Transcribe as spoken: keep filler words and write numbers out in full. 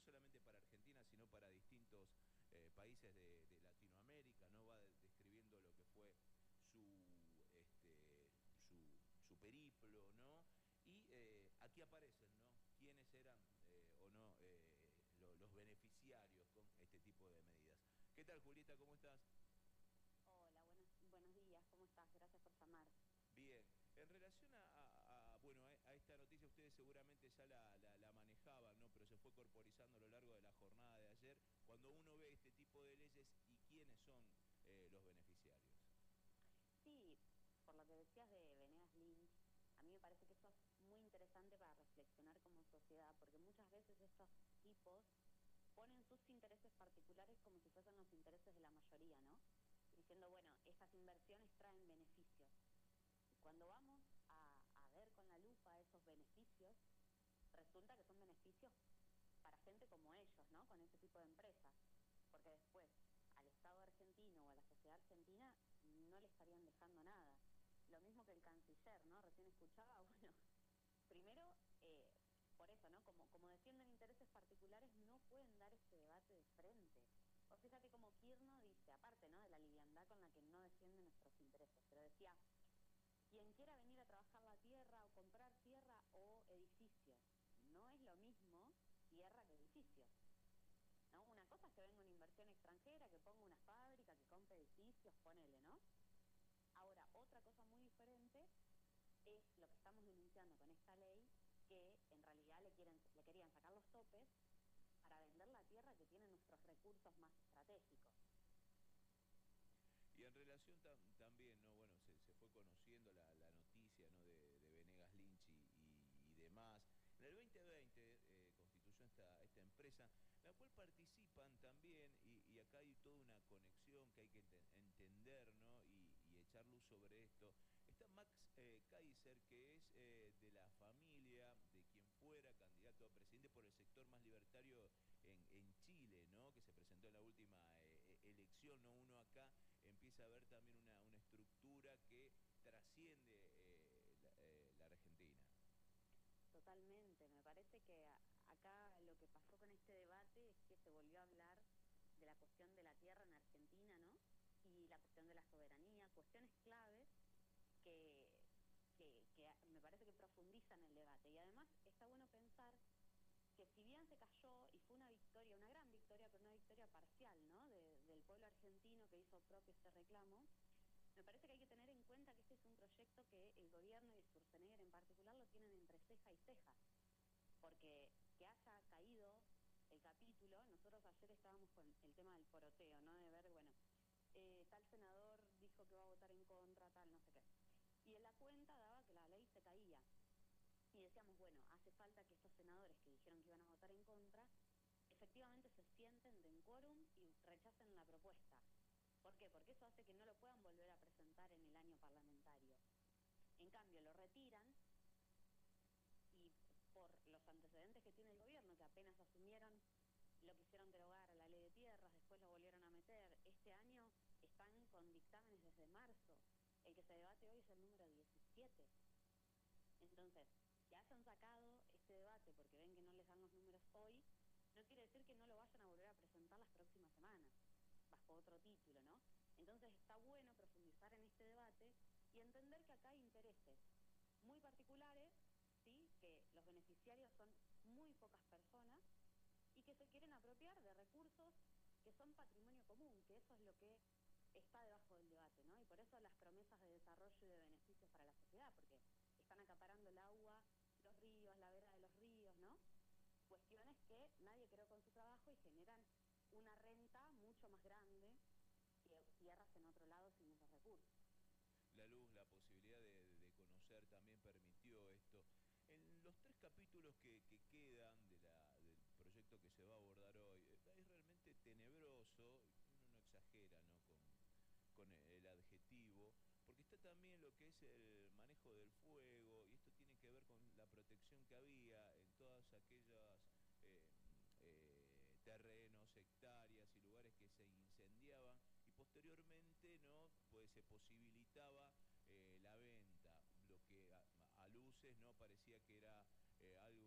solamente para Argentina, sino para distintos eh, países de, de Latinoamérica, ¿no? Va describiendo lo que fue su, este, su, su periplo, ¿no? Y eh, aquí aparecen, ¿no? Quiénes eran eh, o no eh, lo, los beneficiarios con este tipo de medidas. ¿Qué tal, Julieta? ¿Cómo estás? Hola, buenos, buenos días, ¿cómo estás? Gracias por llamar. Bien, en relación a, a- a, bueno, a, a esta noticia ustedes seguramente ya la, la- la manejaban, ¿no? Pero se fue corporizando a lo largo de la jornada de ayer. Cuando uno ve este tipo de leyes y quiénes son eh, los beneficiarios. Sí, por lo que decías de Venegas Lynch, a mí me parece que eso es muy interesante para reflexionar como sociedad, porque muchas veces estos tipos ponen sus intereses particulares como si fuesen los intereses de la mayoría, ¿no? Diciendo, bueno, estas inversiones traen beneficios. Y cuando vamos a, a ver con la lupa esos beneficios, resulta que son beneficios para gente como ellos, ¿no? Con ese tipo de empresas. Porque después al Estado argentino o a la sociedad argentina no le estarían dejando nada. Lo mismo que el canciller, ¿no? Recién escuchaba, bueno, primero, eh, por eso, ¿no? Como, como defienden intereses particulares, no pueden dar este debate de frente. O fíjate como Kirno dice, aparte, ¿no? De la liviandad con la que no defiende nuestros intereses, pero decía, quien quiera venir a trabajar la tierra o comprar tierra o edificios, no es lo mismo tierra que edificios. ¿No? Una cosa es que venga una inversión extranjera, que ponga una fábrica, que compre edificios, ponele, ¿no? Ahora, otra cosa muy diferente es lo que estamos denunciando con esta ley, que en realidad le, quieren, le querían sacar los topes para vender la tierra que tiene nuestros recursos más estratégicos. Y en relación tam- también, ¿no? Bueno, se, se fue conociendo la, la noticia, ¿no? De, de Venegas Lynch y, y- y demás. En el dos mil veinte eh, constituyó esta, esta empresa, la cual participan también, y, y acá hay toda una conexión que hay que ente- entender, ¿no? Y, y echar luz sobre esto. Está Max eh, Kaiser, que es eh, de la familia de quien fuera candidato a presidente por el sector más libertario en, en Chile, ¿no? Que se presentó en la última eh, eh, elección, ¿no? Uno acá empieza a ver también una, una estructura que trasciende eh, la, eh, la Argentina. Totalmente, me parece que a, acá lo que pasó con este debate es que se volvió a hablar de la cuestión de la tierra en Argentina, ¿no? Y la cuestión de la soberanía, cuestiones claves que, que, que me parece que profundizan el debate. Y además está bueno pensar que si bien se cayó y fue una victoria, una gran victoria, pero una victoria parcial, ¿no? De, del pueblo argentino que hizo propio este reclamo, me parece que hay que tener en cuenta que este es un proyecto que el gobierno y Sturzenegger en particular lo tienen entre ceja y ceja, porque que haya caído el capítulo, nosotros ayer estábamos con el tema del poroteo, ¿no? De ver, bueno, eh, tal senador dijo que va a votar en contra, tal, no sé qué. Y en la cuenta daba que la ley se caía. Y decíamos, bueno, hace falta que estos senadores que dijeron que iban a votar en contra, efectivamente se sienten de en quórum y rechacen la propuesta. ¿Por qué? Porque eso hace que no lo puedan volver a presentar en el año parlamentario. En cambio, lo retiran y por los antecedentes que tiene el gobierno, que apenas asumieron, lo quisieron derogar a la ley de tierras, después lo volvieron a meter. Este año están con dictámenes desde marzo. El que se debate hoy es el número diecisiete. Entonces, que hayan sacado este debate porque ven que no les dan los números hoy, no quiere decir que no lo vayan a volver a presentar las próximas semanas, bajo otro título, ¿no? Entonces está bueno profundizar en este debate y entender que acá hay intereses muy particulares, ¿sí? Que los beneficiarios son muy pocas personas y que se quieren apropiar de recursos que son patrimonio común, que eso es lo que está debajo del debate, ¿no? Y por eso las promesas de desarrollo y de beneficios para la sociedad, porque están acaparando el agua, los ríos, la vera de los ríos, ¿no? Cuestiones que nadie creó con su trabajo y generan una renta mucho más grande que tierras en otro lado sin esos recursos. La luz, la posibilidad de, de conocer también permitió esto. En los tres capítulos que, que quedan de la, del proyecto que se va a abordar hoy, eh, es realmente tenebroso, y uno no exagera, ¿no? Con, con el adjetivo, porque está también lo que es el manejo del fuego, y esto tiene que ver con la protección que había en todas aquellas eh, eh, terrenos, hectáreas y lugares que se incendiaban, y posteriormente, ¿no? Pues se posibilitaba eh, la venta, lo que a, a luces no parecía que era